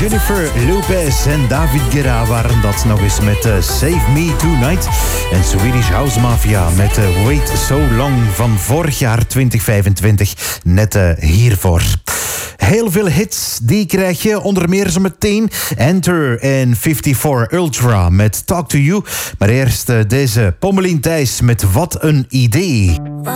Jennifer Lopez en David Guetta waren dat nog eens met Save Me Tonight. En Swedish House Mafia met Wait So Long van vorig jaar 2025. Net hiervoor. Heel veel hits, die krijg je onder meer zo meteen. Enter en 54 Ultra met Talk To You. Maar eerst deze Pommelien Thijs met Wat Een Idee.